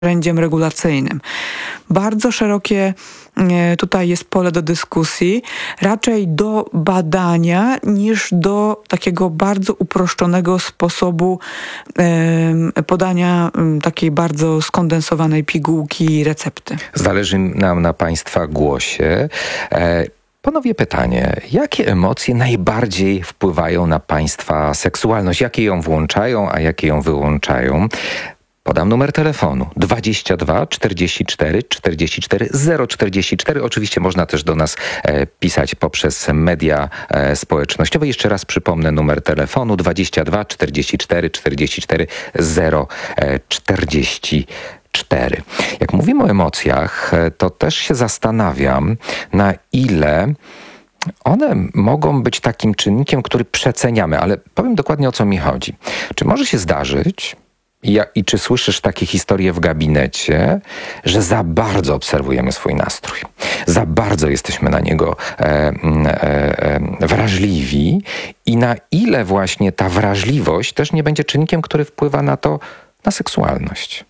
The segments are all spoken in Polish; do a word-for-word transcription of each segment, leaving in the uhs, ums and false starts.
narzędziem regulacyjnym. Bardzo szerokie tutaj jest pole do dyskusji, raczej do badania niż do takiego bardzo uproszczonego sposobu podania takiej bardzo skondensowanej pigułki i recepty. Zależy nam na Państwa głosie. Panowie, pytanie, jakie emocje najbardziej wpływają na Państwa seksualność? Jakie ją włączają, a jakie ją wyłączają? Podam numer telefonu dwadzieścia dwa czterdzieści cztery czterdzieści cztery zero czterdzieści cztery. Oczywiście można też do nas e, pisać poprzez media e, społecznościowe. Jeszcze raz przypomnę numer telefonu dwadzieścia dwa czterdzieści cztery czterdzieści cztery zero czterdzieści cztery. Jak mówimy o emocjach, to też się zastanawiam, na ile one mogą być takim czynnikiem, który przeceniamy, ale powiem dokładnie, o co mi chodzi. Czy może się zdarzyć, I, ja, I czy słyszysz takie historie w gabinecie, że za bardzo obserwujemy swój nastrój, za bardzo jesteśmy na niego e, e, e, wrażliwi i na ile właśnie ta wrażliwość też nie będzie czynnikiem, który wpływa na to, na seksualność?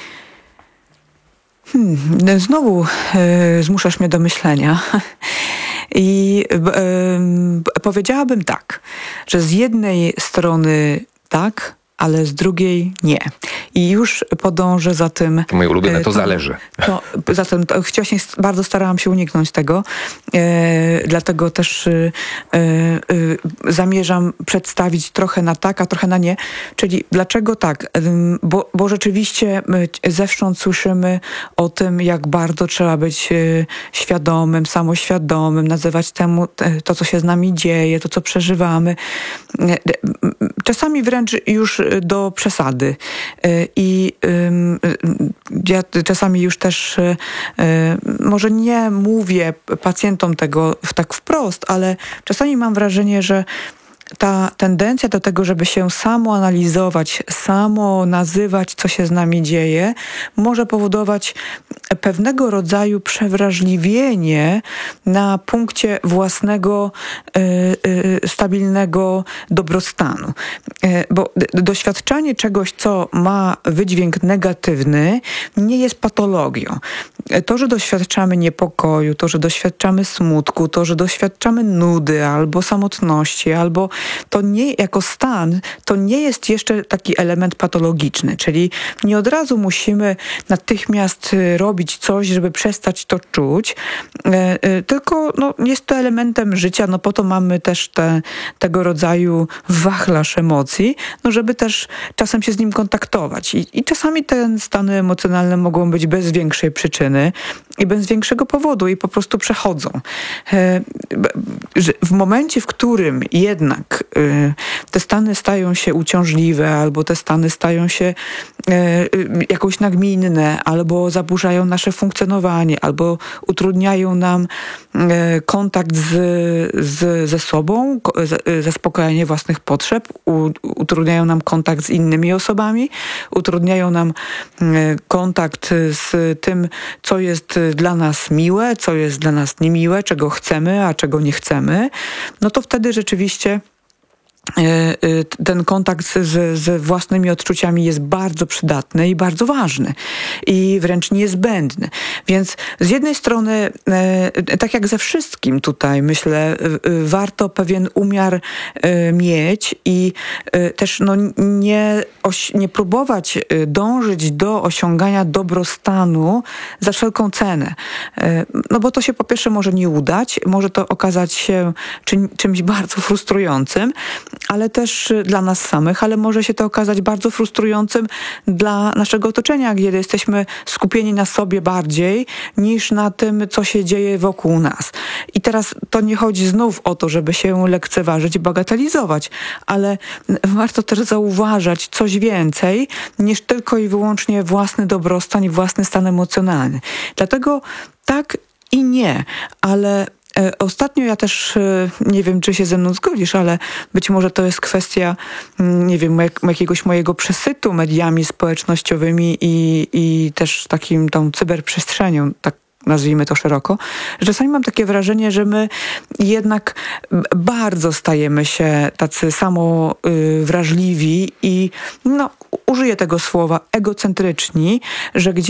Hmm, znowu e, zmuszasz mnie do myślenia. I e, powiedziałabym tak, że z jednej strony tak, ale z drugiej nie. I już podążę za tym... Moje ulubione, to, to zależy. To, zatem to, właśnie bardzo starałam się uniknąć tego, e, dlatego też e, e, zamierzam przedstawić trochę na tak, a trochę na nie. Czyli dlaczego tak? Bo, bo rzeczywiście zewsząd słyszymy o tym, jak bardzo trzeba być świadomym, samoświadomym, nazywać temu to, co się z nami dzieje, to, co przeżywamy. Czasami wręcz już do przesady. I ja czasami już też może nie mówię pacjentom tego tak wprost, ale czasami mam wrażenie, że ta tendencja do tego, żeby się samo analizować, samo nazywać, co się z nami dzieje, może powodować pewnego rodzaju przewrażliwienie na punkcie własnego y, y, stabilnego dobrostanu. Y, bo doświadczanie czegoś, co ma wydźwięk negatywny, nie jest patologią. To, że doświadczamy niepokoju, to, że doświadczamy smutku, to, że doświadczamy nudy albo samotności, albo to nie jako stan, to nie jest jeszcze taki element patologiczny, czyli nie od razu musimy natychmiast robić coś, żeby przestać to czuć, tylko no, jest to elementem życia, no po to mamy też te, tego rodzaju wachlarz emocji, no żeby też czasem się z nim kontaktować. I, i czasami te stany emocjonalne mogą być bez większej przyczyny i bez większego powodu i po prostu przechodzą. W momencie, w którym jednak te stany stają się uciążliwe, albo te stany stają się jakoś nagminne, albo zaburzają nasze funkcjonowanie, albo utrudniają nam kontakt z, z, ze sobą, zaspokajanie własnych potrzeb, u, utrudniają nam kontakt z innymi osobami, utrudniają nam kontakt z tym, co jest dla nas miłe, co jest dla nas niemiłe, czego chcemy, a czego nie chcemy, no to wtedy rzeczywiście ten kontakt z, z własnymi odczuciami jest bardzo przydatny i bardzo ważny i wręcz niezbędny. Więc z jednej strony, tak jak ze wszystkim tutaj, myślę, warto pewien umiar mieć i też no, nie, nie próbować dążyć do osiągania dobrostanu za wszelką cenę. No bo to się po pierwsze może nie udać, może to okazać się czym, czymś bardzo frustrującym, ale też dla nas samych, ale może się to okazać bardzo frustrującym dla naszego otoczenia, kiedy jesteśmy skupieni na sobie bardziej niż na tym, co się dzieje wokół nas. I teraz to nie chodzi znów o to, żeby się lekceważyć, bagatelizować, ale warto też zauważać coś więcej niż tylko i wyłącznie własny dobrostan i własny stan emocjonalny. Dlatego tak i nie, ale ostatnio ja też, nie wiem, czy się ze mną zgodzisz, ale być może to jest kwestia, nie wiem, jakiegoś mojego przesytu mediami społecznościowymi i, i też takim tą cyberprzestrzenią, tak nazwijmy to szeroko, że czasami mam takie wrażenie, że my jednak bardzo stajemy się tacy samo y, wrażliwi i no, użyję tego słowa, egocentryczni, że gdzieś